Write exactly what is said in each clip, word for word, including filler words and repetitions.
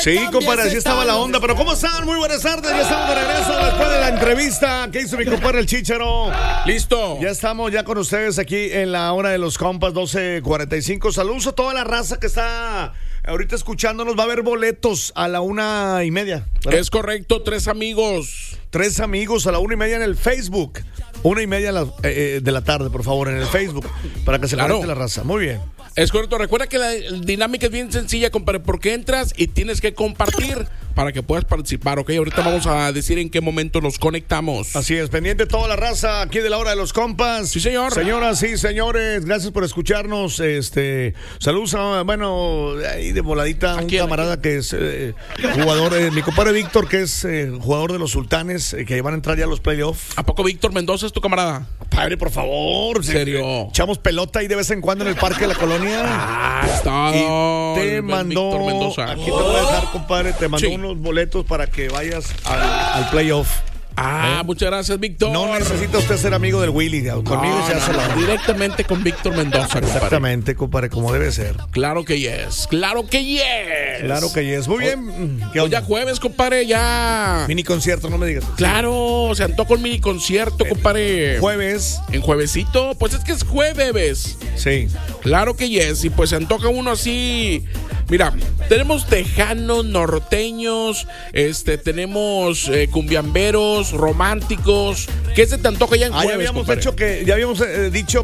Sí, compadre, así estaba la onda. Pero ¿cómo están? Muy buenas tardes. Ya estamos de regreso después de la entrevista que hizo mi compadre el Chícharo. Listo. Ya estamos ya con ustedes aquí en la hora de los compas, doce cuarenta y cinco. Saludos a toda la raza que está ahorita escuchándonos. Va a haber boletos a la una y media, ¿verdad? Es correcto, tres amigos. Tres amigos a la una y media en el Facebook. Una y media la, eh, de la tarde, por favor, en el Facebook, para que se Claro. conecte la raza. Muy bien. Es correcto, recuerda que la dinámica es bien sencilla, compadre, porque entras y tienes que compartir para que puedas participar, ¿ok? Ahorita vamos a decir en qué momento nos conectamos. Así es, pendiente toda la raza aquí de la hora de los compas. Sí, señor. Señoras y señores, gracias por escucharnos. Este, saludos a, bueno, ahí de voladita, un quién, camarada que es eh, jugador, eh, mi compadre Víctor, que es eh, jugador de los Sultanes, eh, que van a entrar ya a los playoffs. ¿A poco Víctor Mendoza es tu camarada? Padre, por favor. ¿En serio? Eh, echamos pelota ahí de vez en cuando en el parque de la colonia. Ah, está. Y te el mandó, Víctor Mendoza. aquí te voy a dejar, compadre, te mandó Sí. unos boletos para que vayas al, al playoff. Ah, ¿Eh? muchas gracias, Víctor. No necesita usted ser amigo del Willy, conmigo No, se hace no, la... no, directamente con Víctor Mendoza, compadre. Exactamente, compadre, como debe ser. Claro que yes, claro que yes. Claro que yes. Muy bien. ¿Qué Hoy onda? ya jueves, compadre, ya. Mini concierto, no me digas. Claro, se antoja un mini concierto, compadre. Jueves. En juevesito, pues es que es jueves. Sí. Claro que yes, y pues se antoja uno así. Mira, tenemos tejanos, norteños, este, tenemos eh, cumbiamberos, románticos. ¿Qué se te antoja ya en Ah, jueves, ya habíamos compadre? hecho que, ya habíamos eh, dicho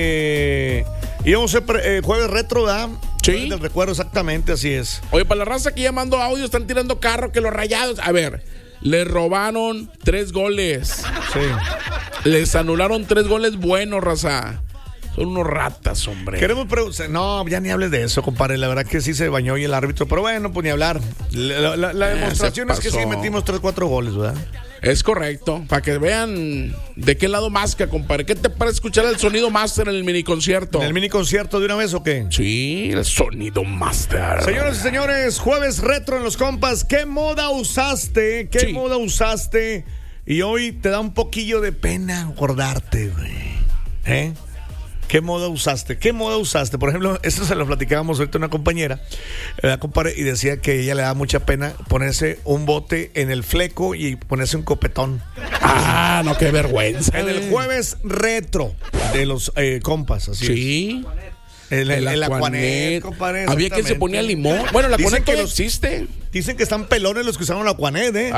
que íbamos a hacer eh, jueves retro, ¿verdad? Sí. Jueves del recuerdo, exactamente, así es. Oye, para la raza que ya mandó audio, están tirando carro, que los Rayados. A ver, le robaron tres goles. Sí. Les anularon tres goles buenos, raza. Son unos ratas, hombre. Queremos preguntar. No, ya ni hables de eso, compadre. La verdad que sí se bañó y el árbitro. Pero bueno, pues ni hablar. La, la- la Eh, demostración se es que sí pasó. metimos tres, cuatro goles, ¿verdad? Es correcto, para que vean de qué lado masca, compadre. ¿Qué te parece escuchar el sonido master en el mini concierto? ¿En el mini concierto de una vez o qué? Sí, el sonido master. Señoras y señores, jueves retro en los compas. ¿Qué moda usaste? ¿Qué Sí. moda usaste? Y hoy te da un poquillo de pena acordarte, güey. ¿Eh? ¿Qué moda usaste? ¿Qué moda usaste? Por ejemplo, eso se lo platicábamos ahorita a una compañera, eh, compadre, y decía que a ella le da mucha pena ponerse un bote en el fleco y ponerse un copetón. Ah, no, qué vergüenza. En el jueves retro de los eh, compas, así es. Sí. El, el, El el Aquanet. Aquanet, compadre. Había quien se exactamente. ponía limón. Bueno, la Dicen Aquanet que todavía los- existe. Dicen que están pelones los que usaron la Aquanet, ¿eh?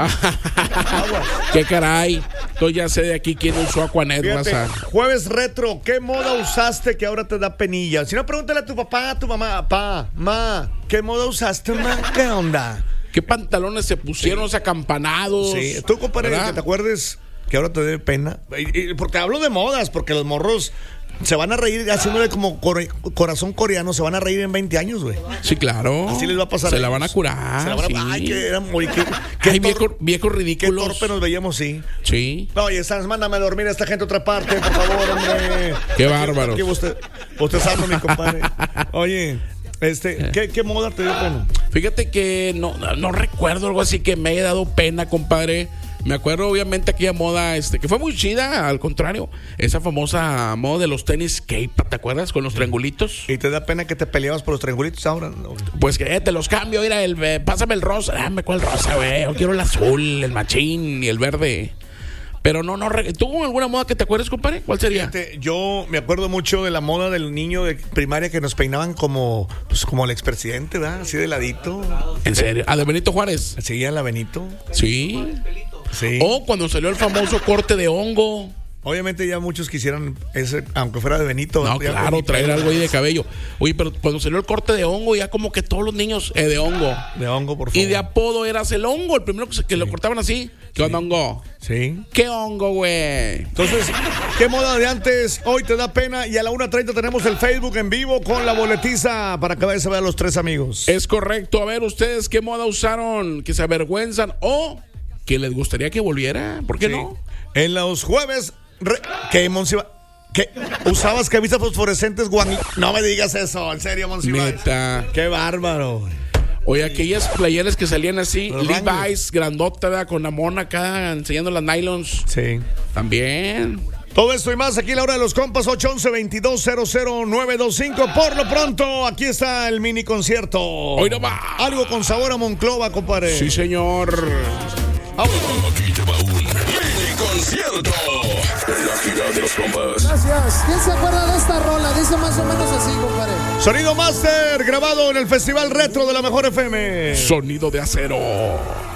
Aguas. Qué caray. Yo ya sé de aquí quién usó Aquanet, Fíjate, raza. jueves retro, ¿qué moda usaste que ahora te da penilla? Si no, pregúntale a tu papá, a tu mamá, papá, ma, ¿qué moda usaste, ma? ¿Qué onda? ¿Qué pantalones se pusieron, los acampanados? Sí, tú, compadre, ¿verdad? que te acuerdes que ahora te dé pena. Y- y porque hablo de modas, porque los morros se van a reír haciéndole como core- corazón coreano, se van a reír en veinte años, güey. Sí, claro. Así les va a pasar. Se a la ellos. van a curar. Se la van a- sí. Ay, que eran muy. Qué, qué Ay, tor- viejo, viejo qué ridículos. torpe nos veíamos, sí. Sí. Oye, Sanz, mándame a dormir a esta gente a otra parte, por favor, hombre. Qué Aquí- bárbaros. aquí usted, usted sabe, mi compadre. Oye, este, ¿qué, qué moda te dio pena? Fíjate que no, no recuerdo algo así que me haya dado pena, compadre. Me acuerdo obviamente aquella moda este que fue muy chida, al contrario, esa famosa moda de los tenis skate, ¿te acuerdas? Con los triangulitos. ¿Y te da pena que te peleabas por los triangulitos ahora? No. Pues que eh, te los cambio, mira, el, eh, pásame el rosa. Dame cuál rosa, güey. Yo quiero el azul, el machín y el verde. Pero no, no, re- ¿tuvo alguna moda que te acuerdes, compadre? ¿Cuál sería? Fíjate, yo me acuerdo mucho de la moda del niño de primaria que nos peinaban como, pues, como el expresidente, ¿verdad? Así de ladito. ¿En serio? ¿A de Benito Juárez? Seguía la Benito. Sí. Sí. O cuando salió el famoso corte de hongo. Obviamente ya muchos quisieran ese, aunque fuera de Benito. No, ya claro, Benito, traer algo ahí de cabello. Oye, pero cuando salió el corte de hongo, ya como que todos los niños eh, de hongo. De hongo, por favor. Y de apodo eras el hongo, el primero que, se, que lo cortaban así. ¿Qué onda, hongo? Sí. ¿Qué hongo, güey? Entonces, ¿qué moda de antes hoy te da pena? Y a la una treinta tenemos el Facebook en vivo con la boletiza para que vayas a ver a los tres amigos. Es correcto. A ver, ustedes, ¿qué moda usaron? ¿Que se avergüenzan o que les gustaría que volviera? ¿Por qué Sí. no? En los jueves, re- ¿qué, Monsiva? ¿Qué? ¿Usabas camisas fosforescentes, Juan? No me digas eso, en serio, Monsiva. Neta. Qué bárbaro. Oye, aquellas playeras que salían así, Los Levi's, grandota, ¿verdad? Con la mona acá, enseñando las nylons. Sí. También. Todo esto y más aquí en la hora de los compas, ocho once, veintidós cero cero nueve dos cinco. Por lo pronto, aquí está el mini concierto. Hoy no va. Algo con sabor a Monclova, compadre. Sí, señor. Aquí te va un mini concierto. La gira de los compas. Gracias. ¿Quién se acuerda de esta rola? Dice más o menos así, compadre. Sonido Master, grabado en el Festival Retro de la Mejor F M. Sonido de acero.